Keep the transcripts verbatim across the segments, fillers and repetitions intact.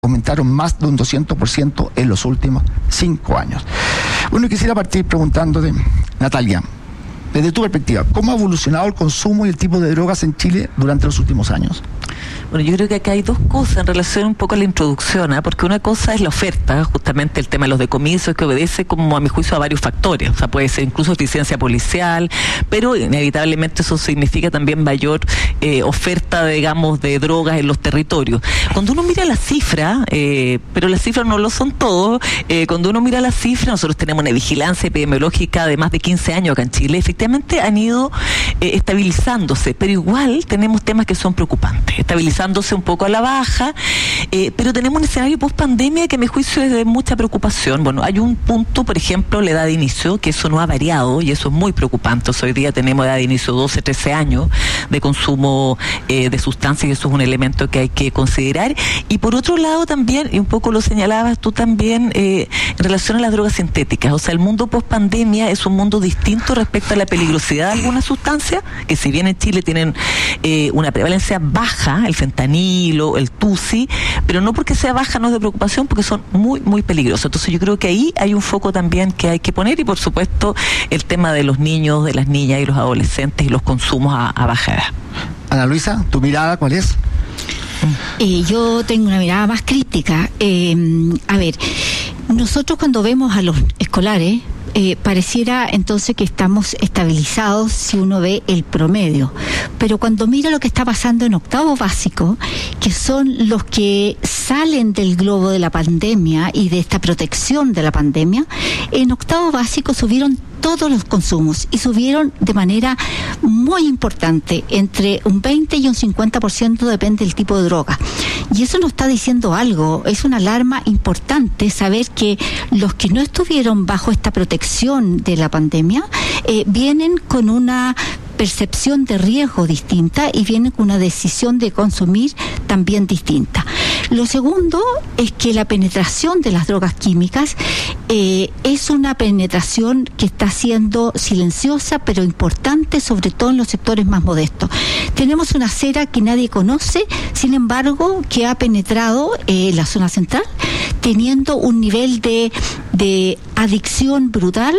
aumentaron más de un doscientos por ciento en los últimos cinco años. Bueno, quisiera partir preguntándote, Natalia, desde tu perspectiva, ¿cómo ha evolucionado el consumo y el tipo de drogas en Chile durante los últimos años? Bueno, yo creo que acá hay dos cosas en relación un poco a la introducción, ¿eh? Porque una cosa es la oferta, justamente el tema de los decomisos, que obedece, como a mi juicio, a varios factores. O sea, puede ser incluso eficiencia policial, pero inevitablemente eso significa también mayor eh, oferta, digamos, de drogas en los territorios. Cuando uno mira la cifra, eh, pero las cifras no lo son todo, eh, cuando uno mira la cifra, nosotros tenemos una vigilancia epidemiológica de más de quince años acá en Chile, efectivamente han ido eh, estabilizándose, pero igual tenemos temas que son preocupantes, estabilizándose un poco a la baja, eh, pero tenemos un escenario post pandemia que a mi juicio es de mucha preocupación. Bueno, hay un punto, por ejemplo, la edad de inicio, que eso no ha variado y eso es muy preocupante. O sea, hoy día tenemos edad de inicio doce, trece años de consumo eh, de sustancias y eso es un elemento que hay que considerar. Y por otro lado también, y un poco lo señalabas tú también, eh, en relación a las drogas sintéticas, o sea, el mundo post pandemia es un mundo distinto respecto a la peligrosidad de algunas sustancias, que si bien en Chile tienen eh, una prevalencia baja, el fentanilo, el tusi, pero no porque sea baja no es de preocupación, porque son muy, muy peligrosos. Entonces yo creo que ahí hay un foco también que hay que poner y por supuesto el tema de los niños, de las niñas y los adolescentes y los consumos a, a baja edad. Ana Luisa, ¿tu mirada cuál es? Eh, yo tengo una mirada más crítica. Eh, a ver, nosotros cuando vemos a los escolares, Eh, pareciera entonces que estamos estabilizados si uno ve el promedio, pero cuando mira lo que está pasando en octavo básico, que son los que salen del globo de la pandemia y de esta protección de la pandemia, en octavo básico subieron todos los consumos y subieron de manera muy importante, entre un veinte y un cincuenta por ciento depende del tipo de droga. Y eso nos está diciendo algo, es una alarma importante saber que los que no estuvieron bajo esta protección de la pandemia eh, vienen con una percepción de riesgo distinta y vienen con una decisión de consumir también distinta. Lo segundo es que la penetración de las drogas químicas eh, es una penetración que está siendo silenciosa pero importante, sobre todo en los sectores más modestos. Tenemos una acera que nadie conoce, sin embargo, que ha penetrado eh, la zona central, teniendo un nivel de, de adicción brutal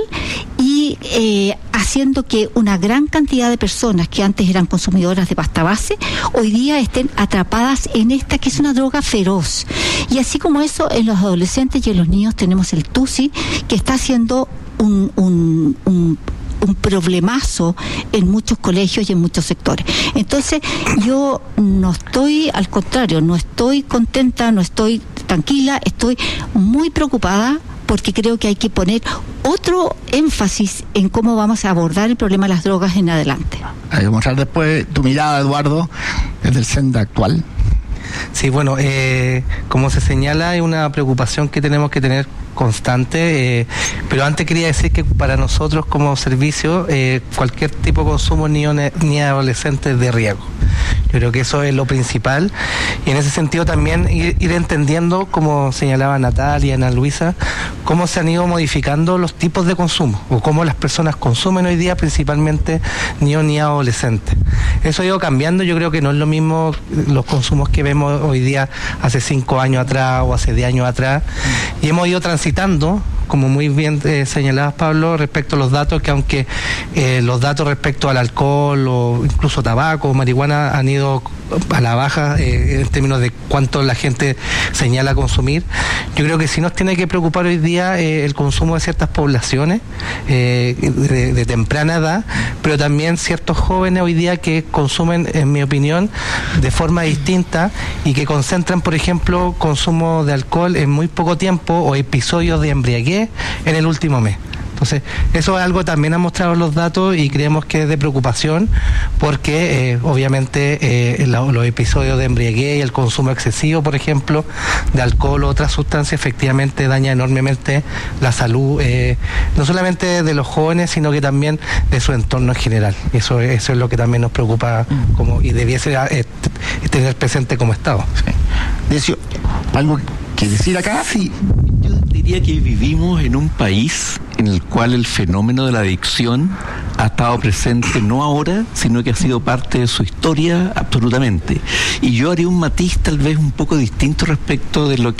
y eh, haciendo que una gran cantidad de personas que antes eran consumidoras de pasta base, hoy día estén atrapadas en esta que es una droga feroz. Y así como eso, en los adolescentes y en los niños tenemos el tusi, que está haciendo un, un, un un problemazo en muchos colegios y en muchos sectores. Entonces, yo no estoy, al contrario, no estoy contenta, no estoy tranquila, estoy muy preocupada porque creo que hay que poner otro énfasis en cómo vamos a abordar el problema de las drogas en adelante. Hay que mostrar después tu mirada, Eduardo, desde el Senda actual. Sí, bueno, eh, como se señala, es una preocupación que tenemos que tener constante, eh, pero antes quería decir que para nosotros como servicio eh, cualquier tipo de consumo ni, ni adolescente es de riesgo. Yo creo que eso es lo principal y en ese sentido también ir, ir entendiendo, como señalaba Natalia y Ana Luisa, cómo se han ido modificando los tipos de consumo o cómo las personas consumen hoy día, principalmente niños ni adolescentes. Eso ha ido cambiando, yo creo que no es lo mismo los consumos que vemos hoy día hace cinco años atrás o hace diez años atrás y hemos ido transitando, como muy bien eh, señalabas, Pablo, respecto a los datos, que aunque eh, los datos respecto al alcohol o incluso tabaco o marihuana han ido a la baja eh, en términos de cuánto la gente señala consumir, yo creo que sí nos tiene que preocupar hoy día eh, el consumo de ciertas poblaciones eh, de, de temprana edad, pero también ciertos jóvenes hoy día que consumen, en mi opinión, de forma distinta y que concentran, por ejemplo, consumo de alcohol en muy poco tiempo o episodios de embriaguez en el último mes. Entonces, eso es algo que también han mostrado los datos y creemos que es de preocupación porque eh, obviamente eh, la, los episodios de embriaguez y el consumo excesivo, por ejemplo, de alcohol o otras sustancias, efectivamente daña enormemente la salud, eh, no solamente de los jóvenes, sino que también de su entorno en general. Eso, eso es lo que también nos preocupa como y debiese eh, tener presente como Estado. Sí. Decio, ¿algo que decir acá? Sí, yo diría que vivimos en un país en el cual el fenómeno de la adicción ha estado presente no ahora, sino que ha sido parte de su historia absolutamente. Y yo haría un matiz tal vez un poco distinto respecto de lo que